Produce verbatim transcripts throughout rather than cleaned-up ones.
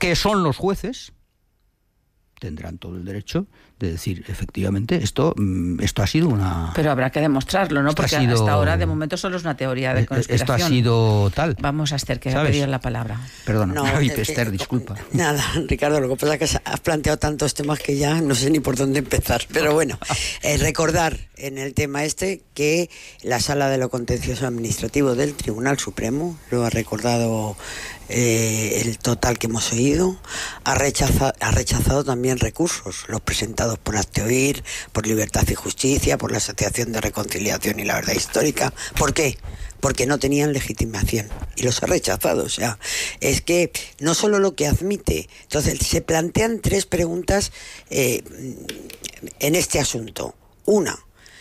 que son los jueces, tendrán todo el derecho de decir, efectivamente, esto esto ha sido una... Pero habrá que demostrarlo, ¿no? Esto Porque sido... hasta ahora, de momento, solo es una teoría de conspiración. Esto ha sido tal. Vamos a Esther, que ha pedido la palabra. Perdona, no, Ay, es Esther, que, disculpa. Nada, Ricardo, lo que pasa es que has planteado tantos temas que ya no sé ni por dónde empezar. Pero bueno, eh, recordar en el tema este que la Sala de lo Contencioso Administrativo del Tribunal Supremo, lo ha recordado eh, el total que hemos oído, ha rechazado, ha rechazado también recursos, los presentados por Hazteoír, por Libertad y Justicia, por la Asociación de Reconciliación y la Verdad Histórica. ¿Por qué? Porque no tenían legitimación y los ha rechazado. O sea, es que no solo lo que admite, entonces se plantean tres preguntas eh, en este asunto. Una,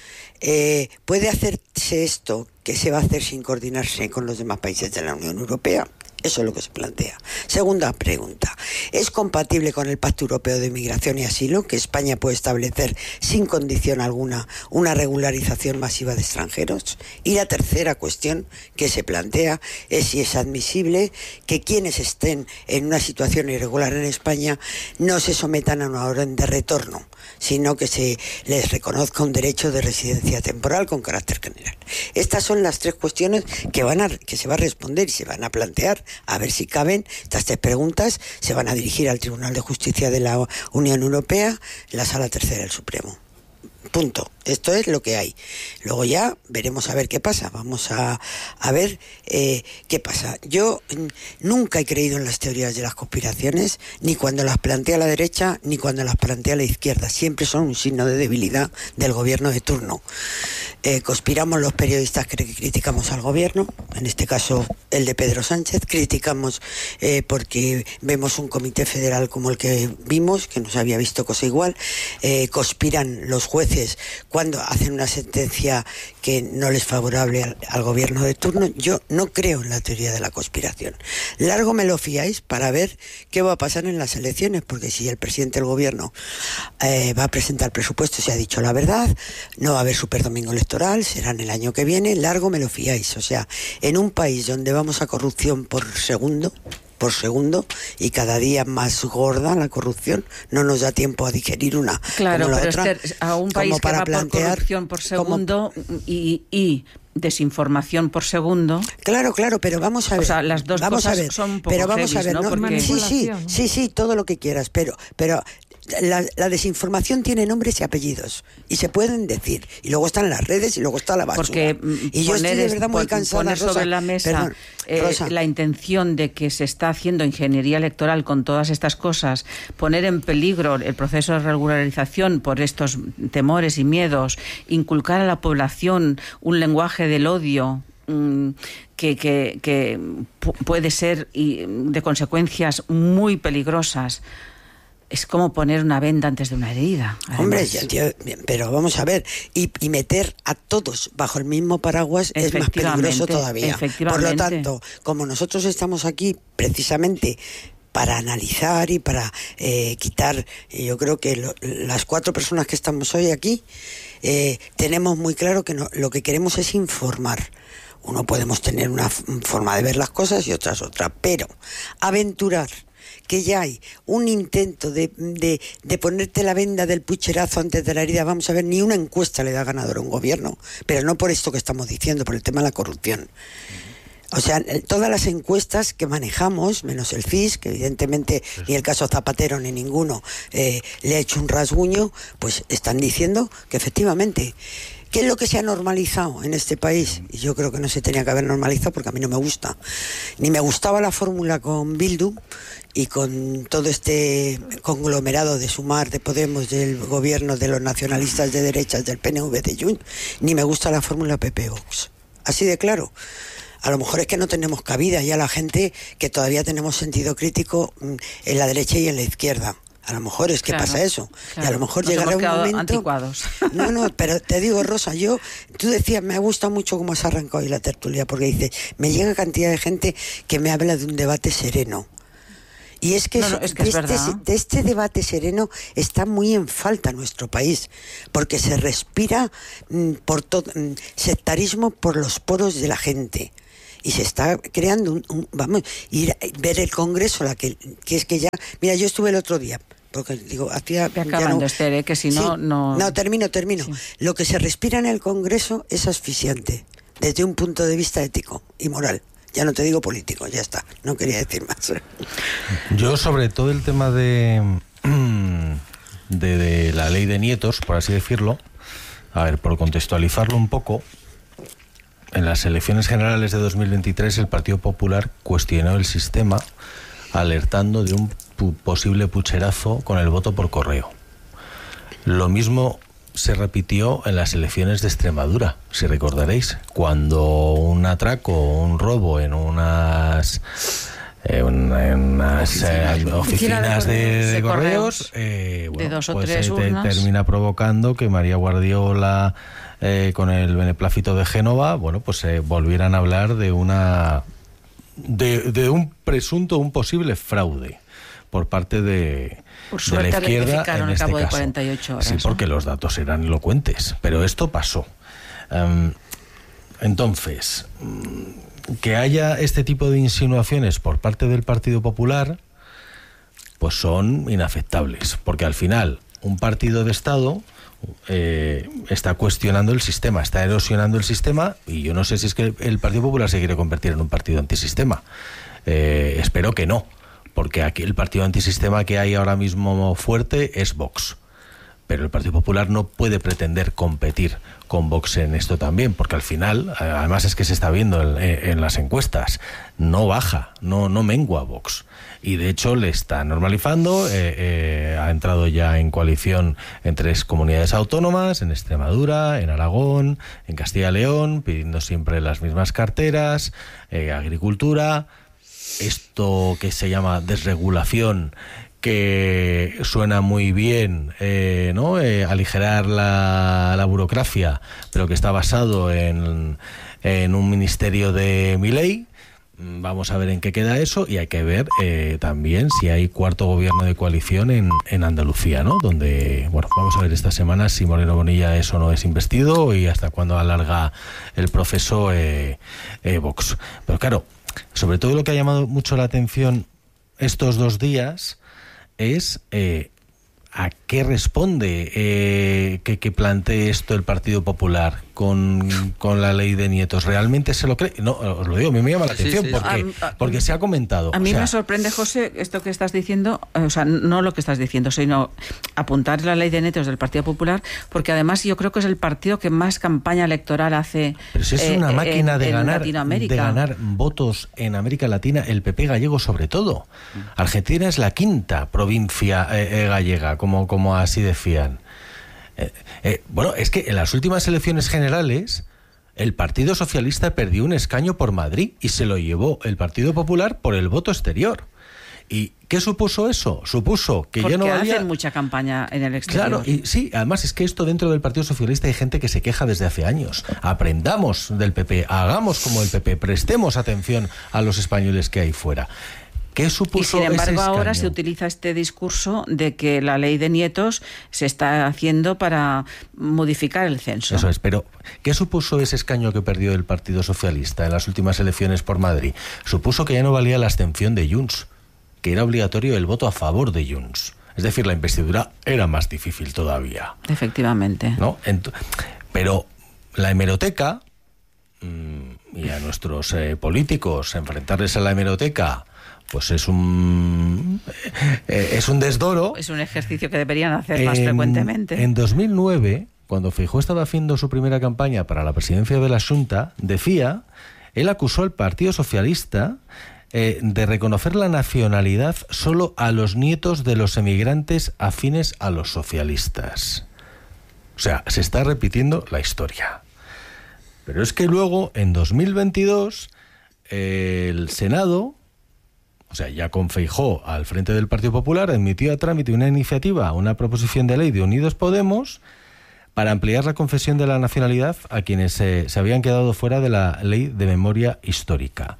eh, ¿puede hacerse esto que se va a hacer sin coordinarse con los demás países de la Unión Europea? Eso es lo que se plantea. Segunda pregunta, ¿es compatible con el Pacto Europeo de Migración y Asilo que España puede establecer sin condición alguna una regularización masiva de extranjeros? Y la tercera cuestión que se plantea es si es admisible que quienes estén en una situación irregular en España no se sometan a una orden de retorno, sino que se les reconozca un derecho de residencia temporal con carácter general. Estas son las tres cuestiones que van a, que se va a responder y se van a plantear, a ver si caben. Estas tres preguntas se van a dirigir al Tribunal de Justicia de la Unión Europea, la Sala Tercera del Supremo. Punto. Esto es lo que hay. Luego ya veremos a ver qué pasa. Vamos a, a ver eh, qué pasa. Yo mm, nunca he creído en las teorías de las conspiraciones, ni cuando las plantea la derecha, ni cuando las plantea la izquierda. Siempre son un signo de debilidad del gobierno de turno. Eh, conspiramos los periodistas que criticamos al gobierno, en este caso el de Pedro Sánchez. Criticamos eh, porque vemos un comité federal como el que vimos, que no se había visto cosa igual. Eh, conspiran los jueces cuando hacen una sentencia que no les es favorable al, al gobierno de turno. Yo no creo en la teoría de la conspiración. Largo me lo fiáis para ver qué va a pasar en las elecciones, porque si el presidente del gobierno eh, va a presentar presupuestos y ha dicho la verdad, no va a haber superdomingo electoral, será en el año que viene. Largo me lo fiáis. O sea, en un país donde vamos a corrupción por segundo, por segundo, y cada día más gorda la corrupción, no nos da tiempo a digerir una claro, como la pero otra, Esther, a un país que va por corrupción por segundo como... y, y desinformación por segundo. Claro, claro, pero vamos a ver. O sea, las dos vamos cosas a ver, son un poco pero vamos heavies, a ver, ¿no? no, Porque... sí, sí, sí, sí, todo lo que quieras, pero, pero la, la desinformación tiene nombres y apellidos y se pueden decir, y luego están las redes y luego está la basura. Porque y yo estoy de verdad muy cansada, poner Rosa, sobre la mesa perdón, eh, la intención de que se está haciendo ingeniería electoral con todas estas cosas, poner en peligro el proceso de regularización por estos temores y miedos, inculcar a la población un lenguaje del odio Que, que, que puede ser y de consecuencias muy peligrosas. Es como poner una venda antes de una herida. Además. Hombre, yo, pero vamos a ver, y, y meter a todos bajo el mismo paraguas es más peligroso todavía. Por lo tanto, como nosotros estamos aquí precisamente para analizar y para eh, quitar, yo creo que lo, las cuatro personas que estamos hoy aquí eh, tenemos muy claro que no, lo que queremos es informar. Uno podemos tener una forma de ver las cosas y otras otra, pero aventurar que ya hay un intento de, de, de ponerte la venda del pucherazo antes de la herida. Vamos a ver, ni una encuesta le da ganador a un gobierno, pero no por esto que estamos diciendo, por el tema de la corrupción. O sea, todas las encuestas que manejamos, menos el C I S, que evidentemente ni el caso Zapatero ni ninguno eh, le ha hecho un rasguño, pues están diciendo que efectivamente... ¿Qué es lo que se ha normalizado en este país? Y yo creo que no se tenía que haber normalizado porque a mí no me gusta. Ni me gustaba la fórmula con Bildu y con todo este conglomerado de Sumar, de Podemos, del gobierno, de los nacionalistas de derechas, del P N V, de Junts. Ni me gusta la fórmula P P Vox. Así de claro. A lo mejor es que no tenemos cabida ya la gente que todavía tenemos sentido crítico en la derecha y en la izquierda. A lo mejor es que claro, pasa eso. Claro. Y a lo mejor Nos llegará un momento... anticuados. No, no, pero te digo, Rosa, yo... Tú decías, me ha gustado mucho cómo has arrancado hoy la tertulia, porque dices, me llega cantidad de gente que me habla de un debate sereno. Y es que, no, eso, no, es que de, es este, de este debate sereno está muy en falta nuestro país, porque se respira mm, por todo, mm, sectarismo por los poros de la gente. y se está creando un, un vamos, ir ver el Congreso, la que, que es que ya, mira, yo estuve el otro día, porque digo, hacía ya acabando, no, Esther, ¿eh? Que si no, sí, no... No, termino, termino. Sí. Lo que se respira en el Congreso es asfixiante, desde un punto de vista ético y moral. Ya no te digo político, ya está, no quería decir más. Yo sobre todo el tema de, de, de la ley de nietos, por así decirlo, a ver, por contextualizarlo un poco, en las elecciones generales de dos mil veintitrés el Partido Popular cuestionó el sistema alertando de un posible pucherazo con el voto por correo. Lo mismo se repitió en las elecciones de Extremadura, si recordaréis, cuando un atraco o un robo en unas en, en unas oficinas, eh, oficinas de, de, de correos, eh, bueno, de dos o pues tres eh, urnas. termina provocando que María Guardiola eh, con el beneplácito de Génova, bueno, pues eh, volvieran a hablar de una de, de un presunto, un posible fraude por parte de, por de la izquierda en al este cabo caso. De cuarenta y ocho horas, sí, porque ¿no? Los datos eran elocuentes, pero esto pasó. Um, entonces, que haya este tipo de insinuaciones por parte del Partido Popular, pues son inaceptables, porque al final un partido de Estado eh, está cuestionando el sistema, está erosionando el sistema, y yo no sé si es que el Partido Popular se quiere convertir en un partido antisistema. Eh, espero que no, porque aquí el partido antisistema que hay ahora mismo fuerte es Vox. Pero el Partido Popular no puede pretender competir con Vox en esto también, porque al final, además es que se está viendo en, en las encuestas, no baja, no, no mengua Vox. Y de hecho le está normalizando, eh, eh, ha entrado ya en coalición en tres comunidades autónomas, en Extremadura, en Aragón, en Castilla y León, pidiendo siempre las mismas carteras, eh, agricultura. Esto que se llama desregulación, que suena muy bien, eh, ¿no? Eh, aligerar la, la burocracia, pero que está basado en, en un ministerio de Milei. Vamos a ver en qué queda eso, y hay que ver eh, también si hay cuarto gobierno de coalición en, en Andalucía, ¿no? Donde, bueno, vamos a ver esta semana si Moreno Bonilla es o no es investido y hasta cuándo alarga el proceso eh, eh, Vox. Pero claro, sobre todo lo que ha llamado mucho la atención estos dos días es eh, a qué responde eh, que, que plantee esto el Partido Popular con, con la ley de nietos. ¿Realmente se lo cree? No, os lo digo, a mí me llama la atención, sí, sí, porque, a, a, porque se ha comentado. A mí o sea, me sorprende, José, esto que estás diciendo, o sea, no lo que estás diciendo, sino apuntar la ley de nietos del Partido Popular, porque además yo creo que es el partido que más campaña electoral hace. Pero si es eh, una máquina en, de, en ganar, Latinoamérica. de ganar votos en América Latina, el P P gallego sobre todo. Argentina es la quinta provincia eh, eh, gallega, como, como así decían. Eh, eh, bueno, es que en las últimas elecciones generales el Partido Socialista perdió un escaño por Madrid y se lo llevó el Partido Popular por el voto exterior. ¿Y qué supuso eso? Supuso que Porque ya no valía... hacen mucha campaña en el exterior. Claro, y sí, además es que esto dentro del Partido Socialista hay gente que se queja desde hace años. Aprendamos del P P, hagamos como el P P, prestemos atención a los españoles que hay fuera. ¿Qué supuso y sin embargo ese ahora escaño? se utiliza este discurso de que la ley de nietos se está haciendo para modificar el censo. Eso es, pero ¿qué supuso ese escaño que perdió el Partido Socialista en las últimas elecciones por Madrid? Supuso que ya no valía la abstención de Junts, que era obligatorio el voto a favor de Junts. Es decir, la investidura era más difícil todavía. Efectivamente. ¿No? Ent- pero la hemeroteca, mmm, y a nuestros eh, políticos enfrentarles a la hemeroteca, pues es un eh, es un desdoro. Es un ejercicio que deberían hacer en, más frecuentemente. En dos mil nueve, cuando Feijóo estaba haciendo su primera campaña para la presidencia de la Xunta, decía, él acusó al Partido Socialista eh, de reconocer la nacionalidad solo a los nietos de los emigrantes afines a los socialistas. O sea, se está repitiendo la historia. Pero es que luego, en dos mil veintidós, eh, el Senado, o sea, ya con Feijóo al frente del Partido Popular, admitió a trámite una iniciativa, una proposición de ley de Unidos Podemos para ampliar la concesión de la nacionalidad a quienes eh, se habían quedado fuera de la ley de memoria histórica.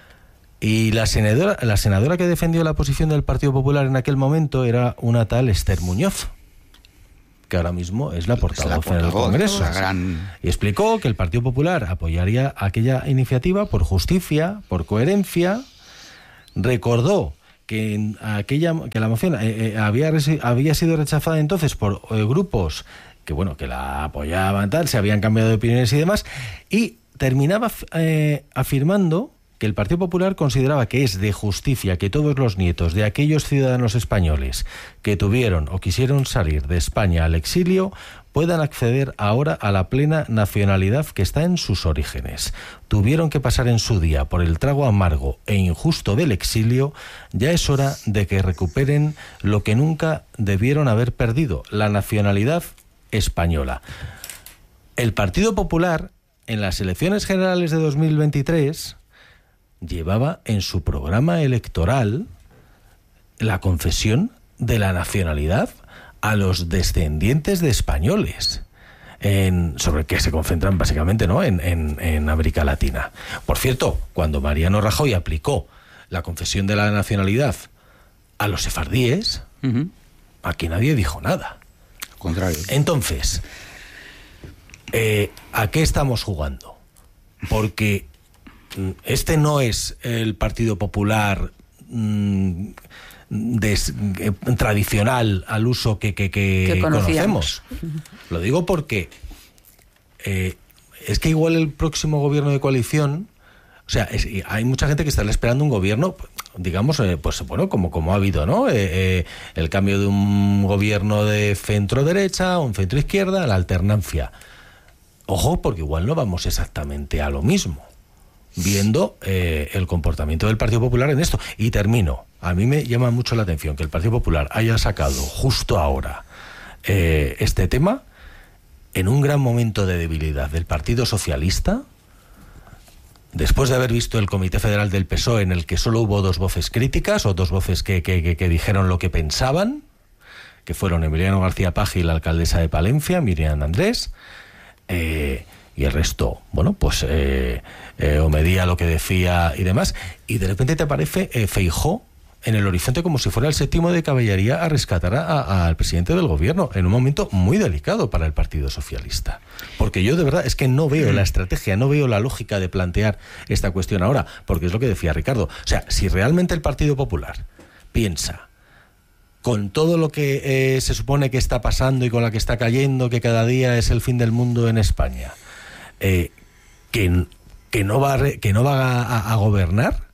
Y la senadora, la senadora que defendió la posición del Partido Popular en aquel momento era una tal Esther Muñoz. que ahora mismo es la portavoz, es la portavoz en el Congreso. Gran... Y explicó que el Partido Popular apoyaría aquella iniciativa por justicia, por coherencia. Recordó que en aquella que la moción eh, eh, había había sido rechazada entonces por eh, grupos que bueno que la apoyaban, tal, se habían cambiado de opiniones y demás, y terminaba eh, afirmando que el Partido Popular consideraba que es de justicia que todos los nietos de aquellos ciudadanos españoles que tuvieron o quisieron salir de España al exilio puedan acceder ahora a la plena nacionalidad que está en sus orígenes. Tuvieron que pasar en su día por el trago amargo e injusto del exilio, ya es hora de que recuperen lo que nunca debieron haber perdido, la nacionalidad española. El Partido Popular, en las elecciones generales de dos mil veintitrés, llevaba en su programa electoral la concesión de la nacionalidad a los descendientes de españoles, en, sobre el que se concentran básicamente, ¿no?, en, en, en América Latina. Por cierto, cuando Mariano Rajoy aplicó la concesión de la nacionalidad a los sefardíes, uh-huh. aquí nadie dijo nada. Al contrario. Entonces, eh, ¿a qué estamos jugando? Porque este no es el Partido Popular mmm, Des, eh, tradicional al uso que, que, que, que conocemos. Lo digo porque eh, es que igual el próximo gobierno de coalición, o sea, es, hay mucha gente que está esperando un gobierno, digamos, eh, pues bueno, como, como ha habido, ¿no? Eh, eh, el cambio de un gobierno de centro-derecha, un centro-izquierda, la alternancia. Ojo, porque igual no vamos exactamente a lo mismo, viendo eh, el comportamiento del Partido Popular en esto. Y termino. A mí me llama mucho la atención que el Partido Popular haya sacado justo ahora eh, este tema en un gran momento de debilidad del Partido Socialista, después de haber visto el Comité Federal del P S O E en el que solo hubo dos voces críticas o dos voces que, que, que, que dijeron lo que pensaban, que fueron Emiliano García Paje y la alcaldesa de Palencia, Miriam Andrés, eh, y el resto, bueno, pues eh, eh, omedía lo que decía y demás, y de repente te aparece eh, Feijóo en el horizonte como si fuera el séptimo de caballería a rescatar al presidente del gobierno en un momento muy delicado para el Partido Socialista. Porque yo de verdad es que no veo la estrategia, no veo la lógica de plantear esta cuestión ahora, porque es lo que decía Ricardo. O sea, si realmente el Partido Popular piensa, con todo lo que eh, se supone que está pasando y con la que está cayendo, que cada día es el fin del mundo en España, eh, que, que no va, a re, que no va a, a gobernar,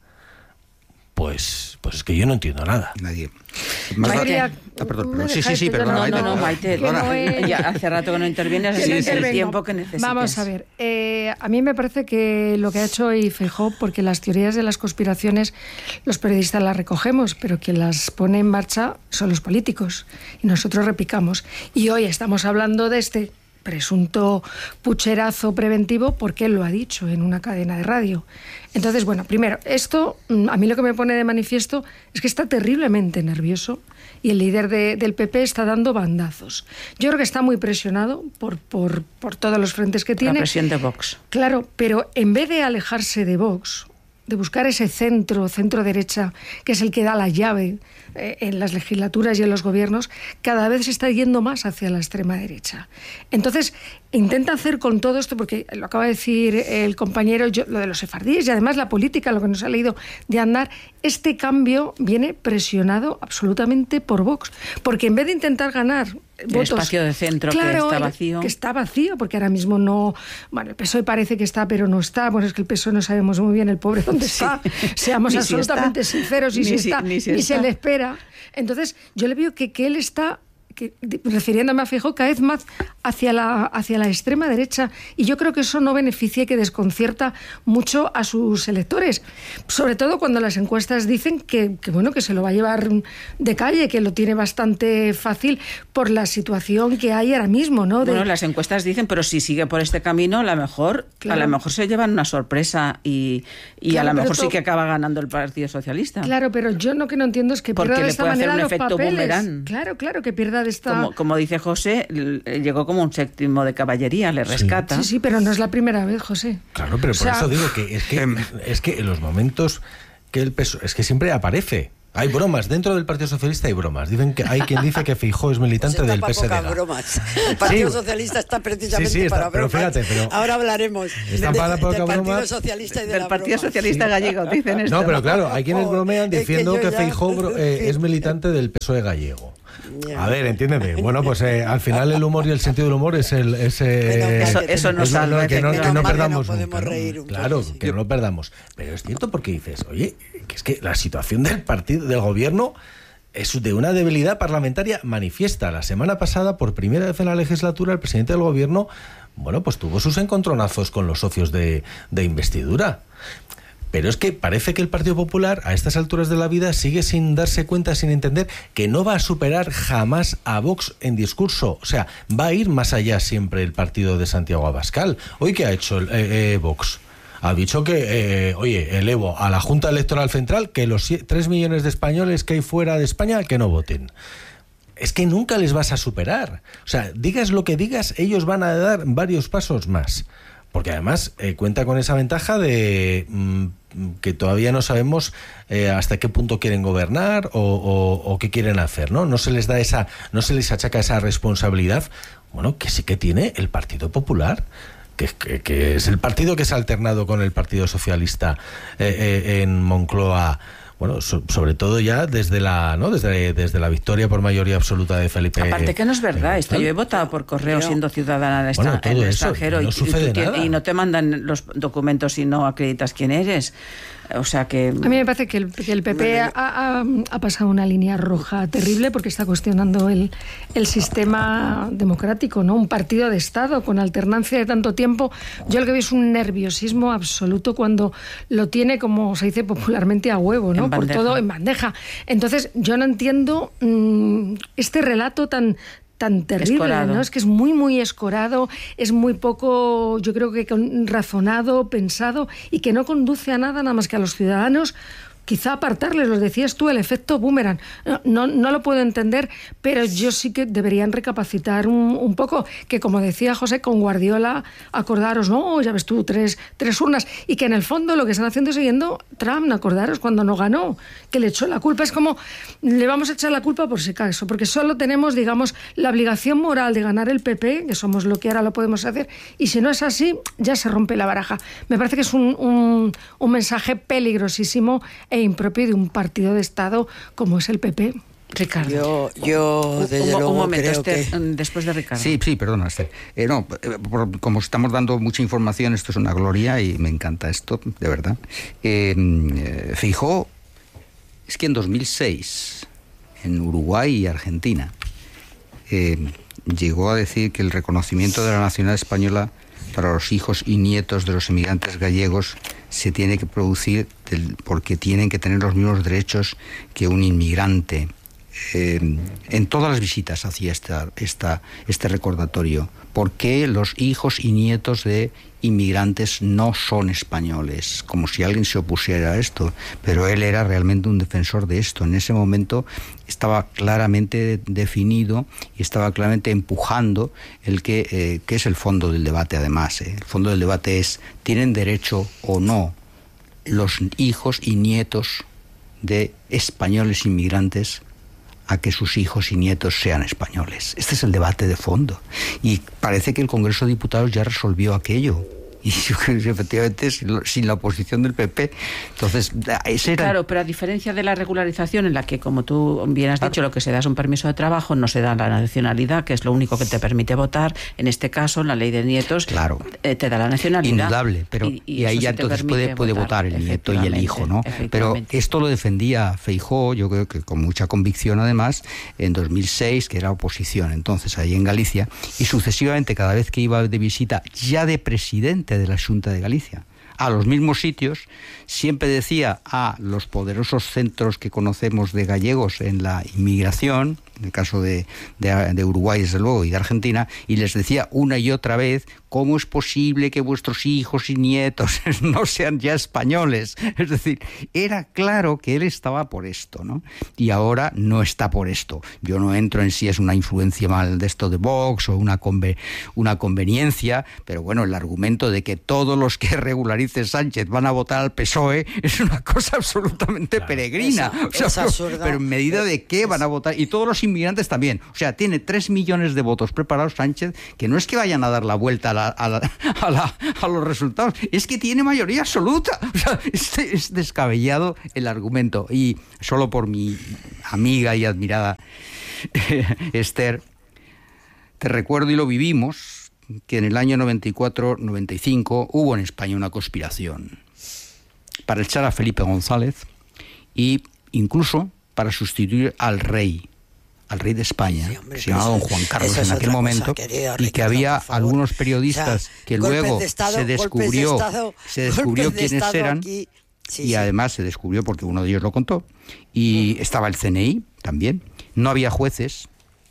pues pues es que yo no entiendo nada. Nadie. Maite, ah, perdón, perdón. Sí, sí, sí, perdón. No, no, no, Maite, no es... ya hace rato que no intervienes, así es el tiempo que necesites. Vamos a ver, eh, a mí me parece que lo que ha hecho hoy Feijóo, porque las teorías de las conspiraciones los periodistas las recogemos, pero quien las pone en marcha son los políticos, y nosotros repicamos. Y hoy estamos hablando de este presunto pucherazo preventivo porque él lo ha dicho en una cadena de radio. Entonces, bueno, primero, esto a mí lo que me pone de manifiesto es que está terriblemente nervioso y el líder de, del P P está dando bandazos. Yo creo que está muy presionado por, por, por todos los frentes que tiene. La presión de Vox. Claro, pero en vez de alejarse de Vox, de buscar ese centro, centro-derecha, que es el que da la llave eh, en las legislaturas y en los gobiernos, cada vez se está yendo más hacia la extrema derecha. Entonces, intenta hacer con todo esto, porque lo acaba de decir el compañero, yo, lo de los sefardíes y además la política, lo que nos ha leído de Aznar, este cambio viene presionado absolutamente por Vox, porque en vez de intentar ganar el votos, espacio de centro, claro, que está vacío. Que está vacío, porque ahora mismo no... Bueno, el P S O E parece que está, pero no está. Bueno, es que el P S O E no sabemos muy bien el pobre dónde está. Sí. Seamos absolutamente si sinceros, y ni si está, ni, si ni está. Se le espera. Entonces, yo le veo que, que él está... Que, refiriéndome a Feijóo, cada vez más hacia la, hacia la extrema derecha, y yo creo que eso no beneficia y que desconcierta mucho a sus electores, sobre todo cuando las encuestas dicen que, que bueno, que se lo va a llevar de calle, que lo tiene bastante fácil por la situación que hay ahora mismo, ¿no? De... Bueno, las encuestas dicen, pero si sigue por este camino, a lo mejor, claro. a lo mejor se llevan una sorpresa y, y claro, a lo mejor to... sí que acaba ganando el Partido Socialista. Claro, pero yo lo que no entiendo es que porque pierda de esta manera los papeles. Boomerang. Claro, claro, que pierda de esta... Como, como dice José, llegó como un séptimo de caballería, le rescata. Sí, sí, pero no es la primera vez, José. Claro, pero por o sea... eso digo que es que es que en los momentos que el P S O E es que siempre aparece Hay bromas, dentro del Partido Socialista hay bromas. Dicen que hay quien dice que Feijóo es militante pues del P S D G. Bromas. El Partido sí. Socialista está precisamente sí, sí, está, para pero bromas. Fíjate, pero ahora hablaremos de, de, del Partido bromas. Socialista y de del la Partido broma. Socialista sí. Gallego, dicen esto. No, pero claro, hay quienes bromean diciendo es que, que Feijóo ya... eh, es militante del P S O E gallego. A ver, entiéndeme. Bueno, pues eh, al final el humor y el sentido del humor es el ese bueno, eso, eso nos salva, que no, que no perdamos que no nunca, ¿no? reír un claro, poco, sí. que no lo perdamos. Pero es cierto porque dices, oye, que es que la situación del partido del gobierno es de una debilidad parlamentaria manifiesta. La semana pasada, por primera vez en la legislatura, el presidente del gobierno, bueno, pues tuvo sus encontronazos con los socios de, de investidura. Pero es que parece que el Partido Popular, a estas alturas de la vida, sigue sin darse cuenta, sin entender que no va a superar jamás a Vox en discurso. O sea, va a ir más allá siempre el partido de Santiago Abascal. ¿Hoy qué ha hecho el, eh, eh, Vox? Ha dicho que, eh, oye, elevo a la Junta Electoral Central que los tres millones de españoles que hay fuera de España que no voten. Es que nunca les vas a superar. O sea, digas lo que digas, ellos van a dar varios pasos más. Porque además eh, cuenta con esa ventaja de mmm, que todavía no sabemos eh, hasta qué punto quieren gobernar o, o, o qué quieren hacer, ¿no? No se les da esa, no se les achaca esa responsabilidad, bueno, que sí que tiene el Partido Popular. Que, que, que es el partido que se ha alternado con el Partido Socialista eh, eh, en Moncloa, bueno, so, sobre todo ya desde la, ¿no? Desde, desde la victoria por mayoría absoluta de Felipe. Aparte que no es verdad, esto yo he votado por correo no. siendo ciudadana en, bueno, en el extranjero no y, y, y no te mandan los documentos si no acreditas quién eres. O sea que... A mí me parece que el, que el P P ha, ha, ha pasado una línea roja terrible porque está cuestionando el, el sistema democrático, ¿no? Un partido de Estado con alternancia de tanto tiempo. Yo lo que veo es un nerviosismo absoluto cuando lo tiene, como se dice popularmente, a huevo, ¿no? Por todo en bandeja. Entonces, yo no entiendo mmm, este relato tan... tan terrible, escorado. ¿no? Es que es muy, muy escorado, es muy poco, yo creo que razonado, pensado, y que no conduce a nada, nada más que a los ciudadanos, quizá apartarles, lo decías tú, el efecto boomerang. No, no, no lo puedo entender, pero yo sí que deberían recapacitar un, un poco, que como decía José, con Guardiola, acordaros, no, ya ves tú, tres, tres urnas, y que en el fondo lo que están haciendo es siguiendo Trump, acordaros, cuando no ganó, que le echó la culpa. Es como, le vamos a echar la culpa por si acaso, porque solo tenemos, digamos, la obligación moral de ganar el P P, que somos lo que ahora lo podemos hacer, y si no es así, ya se rompe la baraja. Me parece que es un, un, un mensaje peligrosísimo e impropio de un partido de Estado como es el P P. Ricardo. Yo, yo desde un, luego un momento, creo Esther, que... después de Ricardo. Sí, sí, perdona, Esther. Eh, no, eh, por, como estamos dando mucha información, esto es una gloria y me encanta esto, de verdad. Eh, eh, Feijóo, es que en dos mil seis, en Uruguay y Argentina, eh, llegó a decir que el reconocimiento de la nacionalidad española para los hijos y nietos de los emigrantes gallegos se tiene que producir del, porque tienen que tener los mismos derechos que un inmigrante. Eh, en todas las visitas hacía esta, esta, este recordatorio. ¿Por qué los hijos y nietos de inmigrantes no son españoles? Como si alguien se opusiera a esto. Pero él era realmente un defensor de esto. En ese momento estaba claramente definido y estaba claramente empujando el que, eh, que es el fondo del debate, además. ¿eh? El fondo del debate es, ¿tienen derecho o no los hijos y nietos de españoles inmigrantes a que sus hijos y nietos sean españoles? Este es el debate de fondo. Y parece que el Congreso de Diputados ya resolvió aquello. Y efectivamente sin la oposición del P P. Entonces, ese era... Claro, pero a diferencia de la regularización, en la que, como tú bien has dicho, lo que se da es un permiso de trabajo, no se da la nacionalidad, que es lo único que te permite votar. En este caso, la ley de nietos, claro, eh, te da la nacionalidad. Indudable, pero y, y, y ahí ya entonces puede, puede votar, votar el nieto y el hijo, ¿no? Pero esto lo defendía Feijóo, yo creo que con mucha convicción además, en dos mil seis, que era oposición entonces ahí en Galicia, y sucesivamente cada vez que iba de visita, ya de presidente de la Xunta de Galicia, a los mismos sitios, siempre decía a los poderosos centros que conocemos de gallegos en la inmigración, en el caso de, de, de Uruguay, desde luego, y de Argentina, y les decía una y otra vez, ¿cómo es posible que vuestros hijos y nietos no sean ya españoles? Es decir, era claro que él estaba por esto, ¿no? Y ahora no está por esto. Yo no entro en si es una influencia mal de esto de Vox o una, conve, una conveniencia, pero bueno, el argumento de que todos los que regularice Sánchez van a votar al P S O E es una cosa absolutamente claro. peregrina. Esa, o sea, es pero, pero en medida de qué van a votar, y todos los inmigrantes también. O sea, tiene tres millones de votos preparados Sánchez, que no es que vayan a dar la vuelta a, la, a, la, a, la, a los resultados, es que tiene mayoría absoluta. O sea, es, es descabellado el argumento. Y solo por mi amiga y admirada eh, Esther, te recuerdo, y lo vivimos, que en el año noventa y cuatro noventa y cinco hubo en España una conspiración para echar a Felipe González y incluso para sustituir al rey, al rey de España, sí, hombre, que se llamaba don Juan Carlos en aquel momento, cosa, querido, Ricardo, y que había algunos periodistas, o sea, que luego de estado, se descubrió, de estado, se descubrió quiénes de eran, aquí, sí, y sí. además se descubrió porque uno de ellos lo contó, y mm. estaba el C N I también, no había jueces,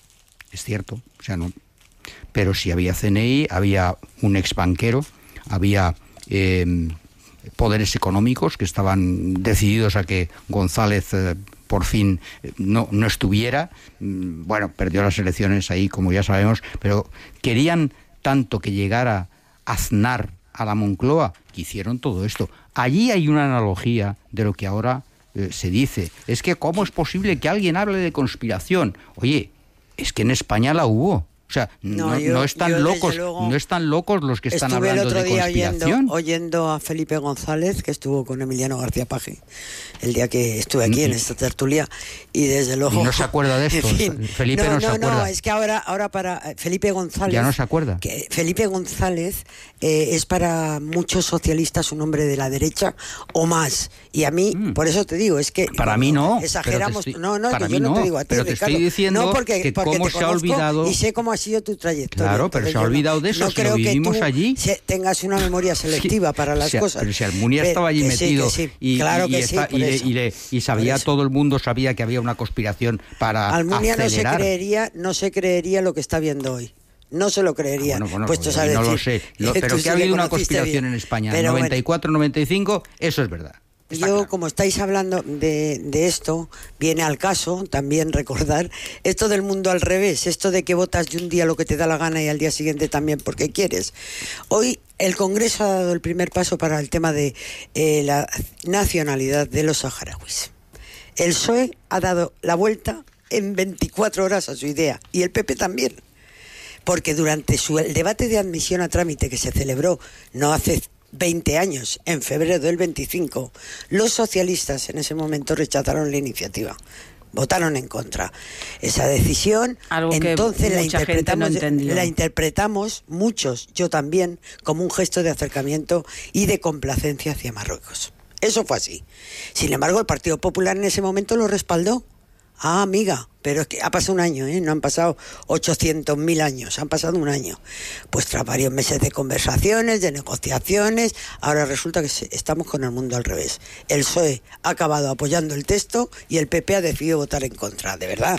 es cierto, o sea, no, pero sí había C N I, había un ex banquero, había eh, poderes económicos que estaban decididos a que González eh, por fin eh, no, no estuviera. Bueno, perdió las elecciones ahí, como ya sabemos, pero querían tanto que llegara Aznar a la Moncloa que hicieron todo esto. Allí hay una analogía de lo que ahora eh, se dice. Es que ¿cómo es posible que alguien hable de conspiración? Oye, es que en España la hubo. O sea, no, no, yo, no están locos, no están locos los que están hablando de conspiración. Estuve el otro día oyendo, oyendo a Felipe González, que estuvo con Emiliano García Paje, el día que estuve aquí mm. en esta tertulia, y desde luego... ¿Y no se acuerda de esto? En fin, Felipe no, no se no, acuerda. No, es que ahora, ahora para Felipe González... ¿Ya no se acuerda? Que Felipe González eh, es para muchos socialistas un hombre de la derecha o más. Y a mí, mm. por eso te digo, es que... Para mí no. Exageramos. Estoy, no, no, para que mí yo no, no te digo a ti, pero te Ricardo. estoy diciendo no, porque, que porque cómo te se ha olvidado... Y sé cómo ha sido tu trayectoria. Claro, pero se ha olvidado de eso, no si creo lo vivimos que tú allí. tengas una memoria selectiva sí, para las o sea, cosas. Pero si Almunia estaba allí metido sí, sí. y, claro y, que está, sí, y, le, y, le, y sabía, todo el mundo sabía que había una conspiración para Almunia acelerar. no se creería, no se creería lo que está viendo hoy. No se lo creería. Ah, bueno, bueno, puestos a no decir, lo sé. Lo, pero que sí ha habido una conspiración bien. En España. En noventa y cuatro noventa y cinco, eso es verdad. Está Yo, claro. Como estáis hablando de, de esto, viene al caso también recordar esto del mundo al revés, esto de que votas de un día lo que te da la gana y al día siguiente también porque quieres. Hoy el Congreso ha dado el primer paso para el tema de eh, la nacionalidad de los saharauis. El P S O E ha dado la vuelta en veinticuatro horas a su idea, y el P P también, porque durante su, el debate de admisión a trámite que se celebró no hace veinte años, en febrero del veinticinco, los socialistas en ese momento rechazaron la iniciativa, votaron en contra. Esa decisión, algo entonces que la mucha gente no interpretamos, entendió. la interpretamos muchos, yo también, como un gesto de acercamiento y de complacencia hacia Marruecos. Eso fue así. Sin embargo, el Partido Popular en ese momento lo respaldó. Ah, amiga, pero es que ha pasado un año, ¿eh? No han pasado ochocientos mil años, han pasado un año. Pues tras varios meses de conversaciones, de negociaciones, ahora resulta que estamos con el mundo al revés. El P S O E ha acabado apoyando el texto y el P P ha decidido votar en contra. De verdad,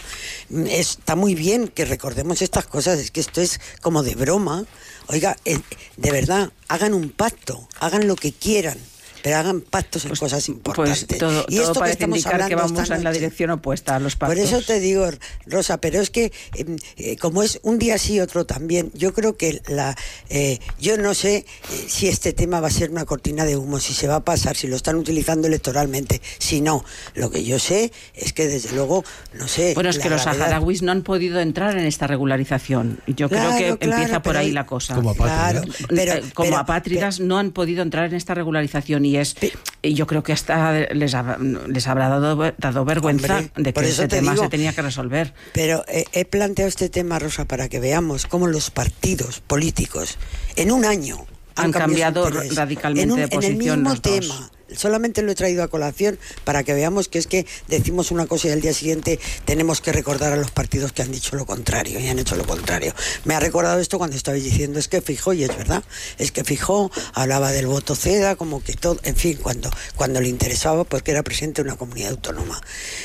está muy bien que recordemos estas cosas, es que esto es como de broma. Oiga, de verdad, hagan un pacto, hagan lo que quieran, pero hagan pactos en pues, cosas importantes. Pues todo, y esto todo parece que estamos indicar que vamos esta en la dirección opuesta a los pactos. Por eso te digo, Rosa, pero es que eh, eh, como es un día sí, otro también, yo creo que la eh, yo no sé eh, si este tema va a ser una cortina de humo, si se va a pasar, si lo están utilizando electoralmente, si no. Lo que yo sé es que desde luego, no sé... Bueno, es que los saharauis no han podido entrar en esta regularización. Yo claro, creo que claro, empieza por ahí hay, la cosa. Como apátridas. Claro, pero, eh, como pero, apátridas pero, no han podido entrar en esta regularización y es... Pero, y yo creo que hasta les, ha, les habrá dado, dado vergüenza hombre, de que ese tema digo, se tenía que resolver. Pero eh, he planteado este tema, Rosa, para que veamos cómo los partidos políticos en un año han, han cambiado interés. radicalmente en un, de posición. En el mismo los tema, dos. solamente lo he traído a colación para que veamos que es que decimos una cosa y al día siguiente tenemos que recordar a los partidos que han dicho lo contrario y han hecho lo contrario. Me ha recordado esto cuando estabais diciendo, es que Feijóo, y es verdad, es que Feijóo hablaba del voto CEDA, como que todo, en fin, cuando, cuando le interesaba, porque era presidente de una comunidad autónoma.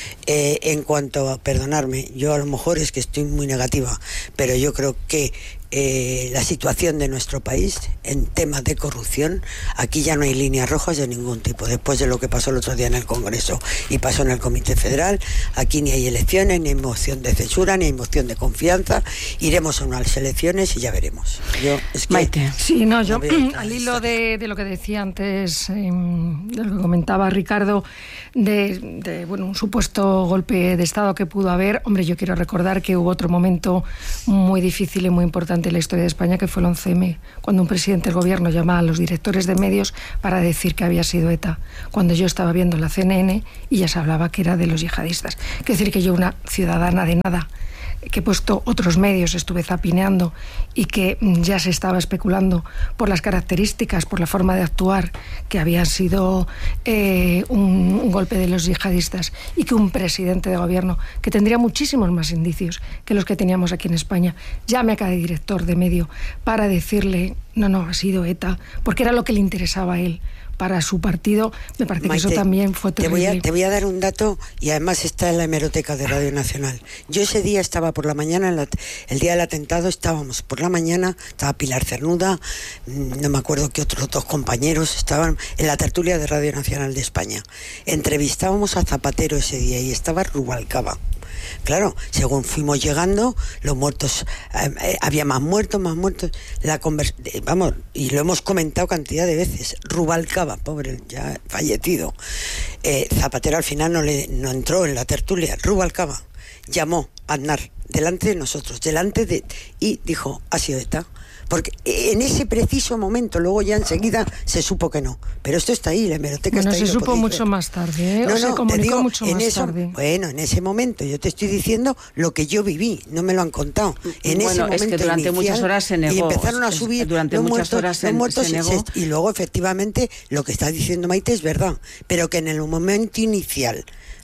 Eh, en cuanto a, perdonarme, yo a lo mejor es que estoy muy negativa, pero yo creo que Eh, la situación de nuestro país en temas de corrupción, aquí ya no hay líneas rojas de ningún tipo. Después de lo que pasó el otro día en el Congreso y pasó en el Comité Federal, aquí ni hay elecciones, ni hay moción de censura, ni hay moción de confianza. Iremos a unas elecciones y ya veremos. Yo, es que Maite. Sí, no, yo al hilo de, de lo que decía antes, eh, de lo que comentaba Ricardo, de, de bueno, un supuesto golpe de Estado que pudo haber, hombre, yo quiero recordar que hubo otro momento muy difícil y muy importante en la historia de España, que fue el once eme, cuando un presidente del gobierno llamaba a los directores de medios para decir que había sido ETA, cuando yo estaba viendo la C N N y ya se hablaba que era de los yihadistas. Quiero decir que yo, una ciudadana de nada, que he puesto otros medios, estuve zapineando y que ya se estaba especulando por las características, por la forma de actuar, que había sido eh, un, un golpe de los yihadistas, y que un presidente de gobierno, que tendría muchísimos más indicios que los que teníamos aquí en España, llame a cada director de medio para decirle, no, no, ha sido ETA, porque era lo que le interesaba a él. Para su partido, me parece Maite, que eso también fue terrible. Te voy, a, te voy a dar un dato, y además está en la hemeroteca de Radio Nacional. Yo ese día estaba por la mañana, en la, el día del atentado, estábamos por la mañana, estaba Pilar Cernuda, no me acuerdo qué otros dos compañeros, estaban en la tertulia de Radio Nacional de España. Entrevistábamos a Zapatero ese día y estaba Rubalcaba. Claro, según fuimos llegando, los muertos, eh, había más muertos, más muertos, la convers- vamos, y lo hemos comentado cantidad de veces. Rubalcaba, pobre, ya fallecido. Eh, Zapatero al final no, le, no entró en la tertulia. Rubalcaba llamó a Aznar delante de nosotros, delante de, y dijo, ha sido ETA. Porque en ese preciso momento, luego ya enseguida se supo que no. Pero esto está ahí, la hemeroteca bueno, está ahí. se supo mucho ver. más tarde, ¿eh? No, o se no, comunicó digo, mucho en más eso, tarde. Bueno, en ese momento, yo te estoy diciendo lo que yo viví, no me lo han contado. En bueno, ese momento es que durante inicial, muchas horas se negó. Y empezaron a subir durante los muchas muertos, horas se, los muertos se negó. y, se, y luego, efectivamente, lo que está diciendo Maite es verdad. Pero que en el momento inicial,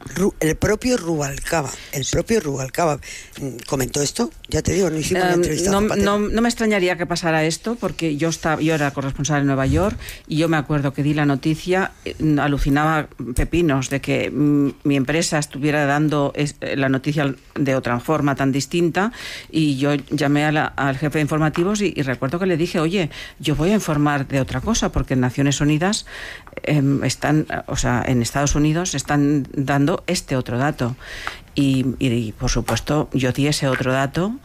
el propio Rubalcaba, el propio Rubalcaba comentó esto, ya te digo, no hicimos um, una entrevista. No, no, no me extrañaría que pasara esto, porque yo estaba, yo era corresponsal en Nueva York y yo me acuerdo que di la noticia, eh, alucinaba pepinos de que mm, mi empresa estuviera dando es, la noticia de otra forma tan distinta, y yo llamé a la, al jefe de informativos y, y recuerdo que le dije, oye, yo voy a informar de otra cosa, porque en Naciones Unidas eh, están, o sea, en Estados Unidos están dando este otro dato, y, y, y por supuesto yo di ese otro dato.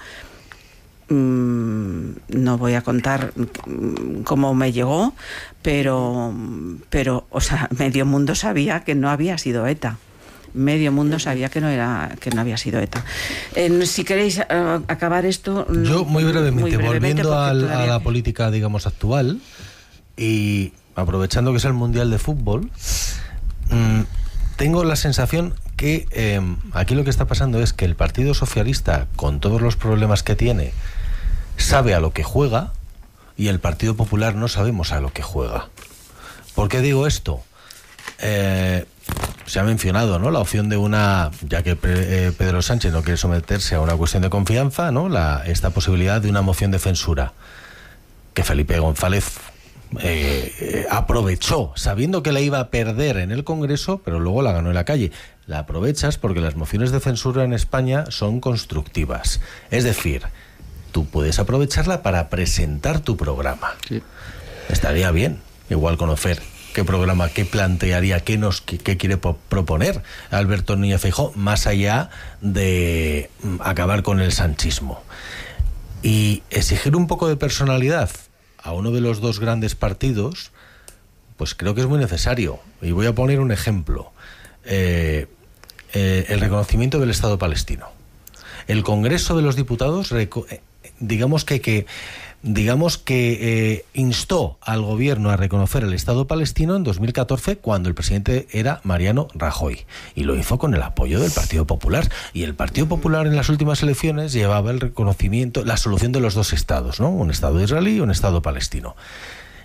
Mm, no voy a contar cómo me llegó, pero pero o sea, medio mundo sabía que no había sido ETA. Medio mundo sabía que no era que no había sido ETA. Eh, si queréis uh, acabar esto, yo muy brevemente, muy brevemente volviendo al, todavía... a la política, digamos, actual, y aprovechando que es el Mundial de Fútbol, mmm, tengo la sensación que eh, aquí lo que está pasando es que el Partido Socialista, con todos los problemas que tiene, sabe a lo que juega, y el Partido Popular no sabemos a lo que juega. ¿Por qué digo esto? Eh, se ha mencionado, ¿no?, la opción de una, ya que eh, Pedro Sánchez no quiere someterse a una cuestión de confianza, ¿no?, la, esta posibilidad de una moción de censura, que Felipe González eh, eh, aprovechó, sabiendo que la iba a perder en el Congreso, pero luego la ganó en la calle. La aprovechas porque las mociones de censura en España son constructivas. Es decir, tú puedes aprovecharla para presentar tu programa. Sí. Estaría bien, igual conocer qué programa, qué plantearía, qué nos qué, qué quiere po- proponer Alberto Núñez Feijóo, más allá de acabar con el sanchismo. Y exigir un poco de personalidad a uno de los dos grandes partidos, pues creo que es muy necesario. Y voy a poner un ejemplo. Eh, eh, el reconocimiento del Estado palestino. El Congreso de los Diputados, reco- digamos que, que digamos que eh, instó al gobierno a reconocer el Estado palestino en dos mil catorce, cuando el presidente era Mariano Rajoy, y lo hizo con el apoyo del Partido Popular, y el Partido Popular en las últimas elecciones llevaba el reconocimiento, la solución de los dos estados, ¿no?, un Estado israelí y un Estado palestino.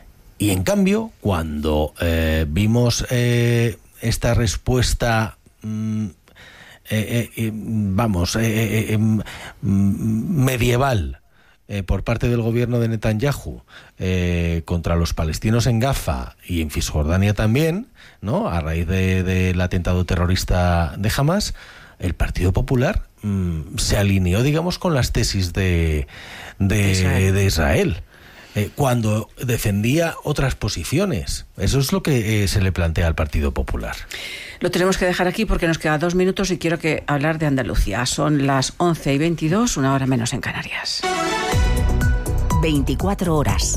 Y en cambio, cuando eh, vimos eh, esta respuesta, mm, eh, eh, vamos, eh, eh, eh, medieval, Eh, por parte del gobierno de Netanyahu eh, contra los palestinos en Gaza y en Cisjordania también, ¿no?, a raíz de, del atentado terrorista de Hamas, el Partido Popular mmm, se alineó, digamos, con las tesis de, de Israel, de Israel eh, cuando defendía otras posiciones. Eso es lo que eh, se le plantea al Partido Popular. Lo tenemos que dejar aquí porque nos quedan dos minutos y quiero que hablar de Andalucía. Son las once y veintidós, una hora menos en Canarias. veinticuatro horas.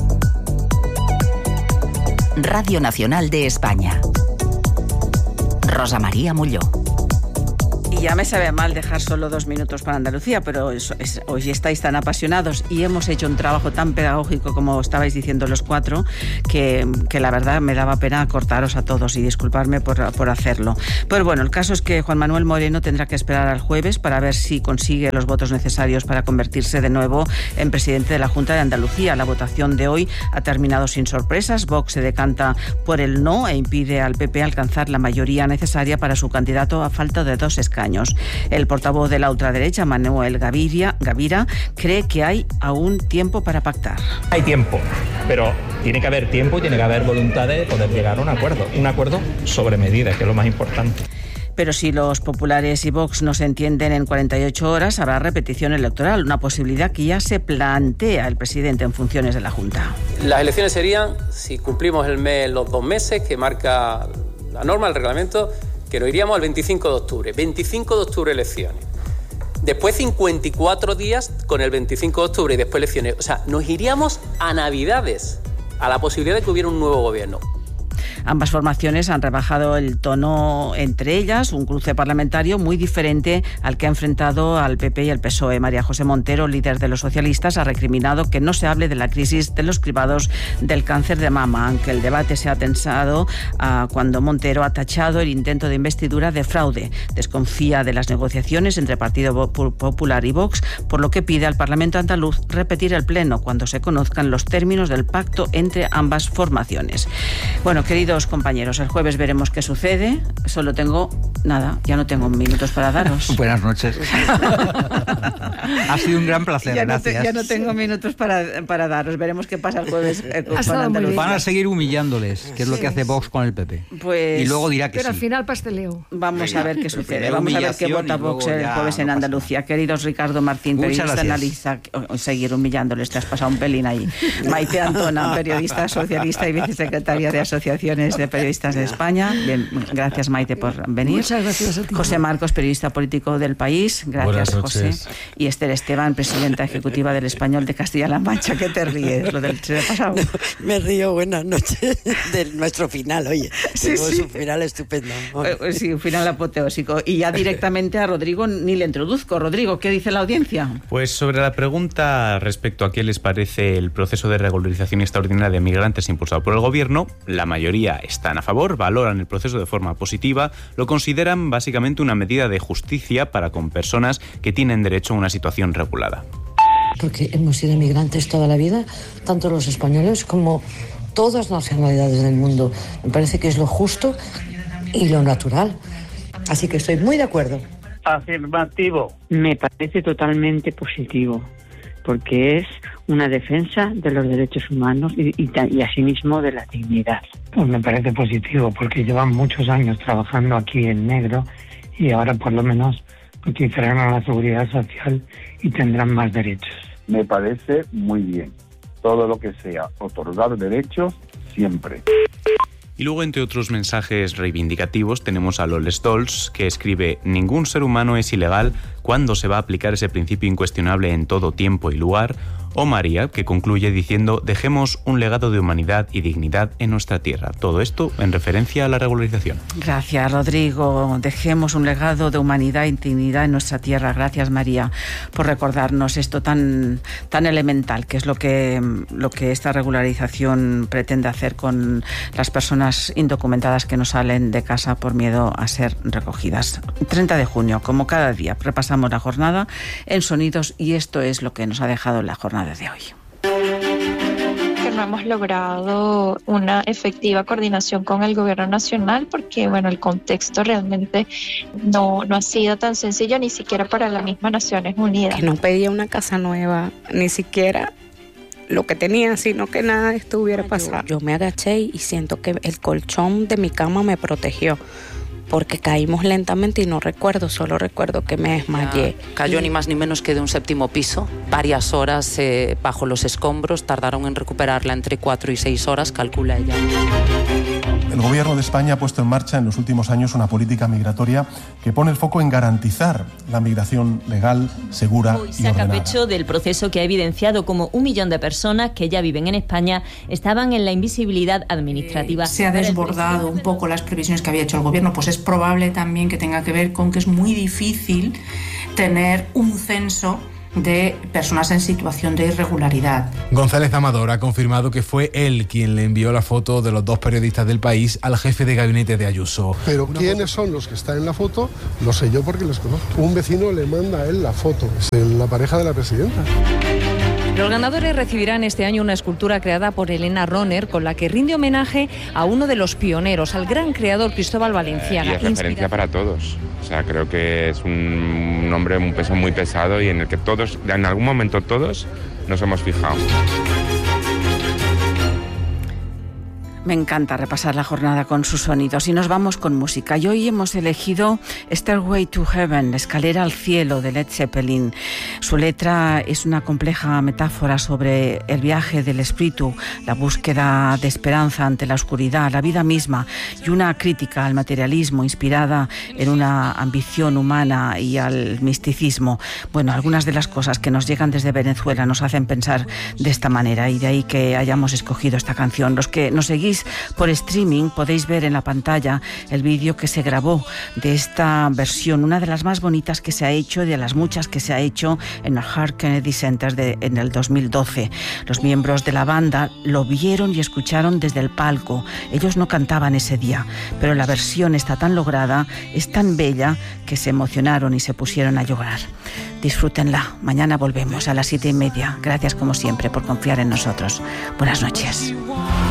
Radio Nacional de España. Rosa María Molló. Y ya me sabe mal dejar solo dos minutos para Andalucía, pero es, es, hoy estáis tan apasionados y hemos hecho un trabajo tan pedagógico como estabais diciendo los cuatro, que, que la verdad me daba pena cortaros a todos y disculparme por, por hacerlo. Pero bueno, el caso es que Juan Manuel Moreno tendrá que esperar al jueves para ver si consigue los votos necesarios para convertirse de nuevo en presidente de la Junta de Andalucía. La votación de hoy ha terminado sin sorpresas. Vox se decanta por el no e impide al P P alcanzar la mayoría necesaria para su candidato a falta de dos escaños. El portavoz de la ultraderecha, Manuel Gaviria, Gavira, cree que hay aún tiempo para pactar. Hay tiempo, pero tiene que haber tiempo y tiene que haber voluntad de poder llegar a un acuerdo. Un acuerdo sobre medida, que es lo más importante. Pero si los populares y Vox no se entienden en cuarenta y ocho horas, habrá repetición electoral, una posibilidad que ya se plantea el presidente en funciones de la Junta. Las elecciones serían, si cumplimos el mes, los dos meses que marca la norma, el reglamento, que nos iríamos al veinticinco de octubre. veinticinco de octubre elecciones. Después cincuenta y cuatro días con el veinticinco de octubre y después elecciones. O sea, nos iríamos a Navidades, a la posibilidad de que hubiera un nuevo gobierno. Ambas formaciones han rebajado el tono entre ellas, un cruce parlamentario muy diferente al que ha enfrentado al P P y el P S O E. María José Montero, líder de los socialistas, ha recriminado que no se hable de la crisis de los cribados del cáncer de mama, aunque el debate se ha tensado uh, cuando Montero ha tachado el intento de investidura de fraude. Desconfía de las negociaciones entre Partido Popular y Vox, por lo que pide al Parlamento andaluz repetir el pleno cuando se conozcan los términos del pacto entre ambas formaciones. Bueno, queridos compañeros, el jueves veremos qué sucede. Solo tengo, nada, ya no tengo minutos para daros. Buenas noches. Ha sido un gran placer, ya gracias. No te, ya no tengo minutos para, para daros. Veremos qué pasa el jueves eh, con Andalucía. Van a seguir humillándoles, que es sí. lo que hace Vox con el P P. Pues, y luego dirá que pero sí. al final pasteleo. Vamos a ver qué sucede. Vamos a ver qué vota Vox el jueves en Andalucía. Queridos Ricardo Martín, Muchas periodista analiza, seguir humillándoles, te has pasado un pelín ahí. Maite Antona, periodista socialista y vicesecretaria de Asociaciones de Periodistas de España. Bien, gracias, Maite, por venir. Muchas gracias a ti. José Marcos, periodista político del País. Gracias, José. Y Esther Esteban, presidenta ejecutiva del Español de Castilla-La Mancha. ¿Qué te ríes? Lo del se pasado. No, me río, buenas noches, de nuestro final, oye. Sí, sí. Un final estupendo. Eh, sí, un final apoteósico. Y ya directamente a Rodrigo ni le introduzco. Rodrigo, ¿qué dice la audiencia? Pues sobre la pregunta respecto a qué les parece el proceso de regularización extraordinaria de migrantes impulsado por el Gobierno, la mayoría están a favor, valoran el proceso de forma positiva, lo consideran básicamente una medida de justicia para con personas que tienen derecho a una situación regulada. Porque hemos sido inmigrantes toda la vida, tanto los españoles como todas las nacionalidades del mundo. Me parece que es lo justo y lo natural. Así que estoy muy de acuerdo. Afirmativo. Me parece totalmente positivo, porque es una defensa de los derechos humanos y, y, y asimismo de la dignidad. Pues me parece positivo, porque llevan muchos años trabajando aquí en negro y ahora por lo menos utilizarán a la seguridad social y tendrán más derechos. Me parece muy bien. Todo lo que sea otorgar derechos, siempre. Y luego, entre otros mensajes reivindicativos, tenemos a Lole Stolz, que escribe: ningún ser humano es ilegal. ¿Cuándo se va a aplicar ese principio incuestionable en todo tiempo y lugar? O María, que concluye diciendo: dejemos un legado de humanidad y dignidad en nuestra tierra. Todo esto en referencia a la regularización. Gracias, Rodrigo. Dejemos un legado de humanidad y dignidad en nuestra tierra. Gracias, María, por recordarnos esto tan, tan elemental, que es lo que, lo que esta regularización pretende hacer con las personas indocumentadas que no salen de casa por miedo a ser recogidas. treinta de junio, como cada día, repasamos la jornada en Sonidos y esto es lo que nos ha dejado la jornada de hoy. no hemos logrado una efectiva coordinación con el gobierno nacional porque, bueno, el contexto realmente no, no ha sido tan sencillo ni siquiera para las mismas Naciones Unidas. Que no pedía una casa nueva, ni siquiera lo que tenía, sino que nada de esto hubiera pasado. Yo me agaché y siento que el colchón de mi cama me protegió, porque caímos lentamente y no recuerdo, solo recuerdo que me desmayé. Cayó ni más ni menos que de un séptimo piso, varias horas eh, bajo los escombros, tardaron en recuperarla entre cuatro y seis horas, calcula ella. El Gobierno de España ha puesto en marcha en los últimos años una política migratoria que pone el foco en garantizar la migración legal, segura Hoy y saca ordenada. pecho del proceso que ha evidenciado como un millón de personas que ya viven en España estaban en la invisibilidad administrativa. Se ha desbordado un poco las previsiones que había hecho el Gobierno, pues es probable también que tenga que ver con que es muy difícil tener un censo de personas en situación de irregularidad. González Amador ha confirmado que fue él quien le envió la foto de los dos periodistas del País al jefe de gabinete de Ayuso. Pero quiénes son los que están en la foto, lo sé yo porque les conozco. Un vecino le manda a él la foto, es la pareja de la presidenta. Los ganadores recibirán este año una escultura creada por Elena Roner con la que rinde homenaje a uno de los pioneros, al gran creador Cristóbal Valenciaga. Y es referencia para todos. O sea, creo que es un nombre, un peso muy pesado y en el que todos, en algún momento todos, nos hemos fijado. Me encanta repasar la jornada con sus sonidos y nos vamos con música. Y hoy hemos elegido Stairway to Heaven, Escalera al Cielo, de Led Zeppelin. Su letra es una compleja metáfora sobre el viaje del espíritu, la búsqueda de esperanza ante la oscuridad, la vida misma, y una crítica al materialismo inspirada en una ambición humana y al misticismo. Bueno, algunas de las cosas que nos llegan desde Venezuela nos hacen pensar de esta manera, y de ahí que hayamos escogido esta canción. Los que nos seguís por streaming podéis ver en la pantalla el vídeo que se grabó de esta versión, una de las más bonitas que se ha hecho y de las muchas que se ha hecho en el Hart Kennedy Center de, en el dos mil doce. Los miembros de la banda lo vieron y escucharon desde el palco. Ellos no cantaban ese día, pero la versión está tan lograda, es tan bella, que se emocionaron y se pusieron a llorar. Disfrútenla. Mañana volvemos a las siete y media. Gracias como siempre por confiar en nosotros. Buenas noches.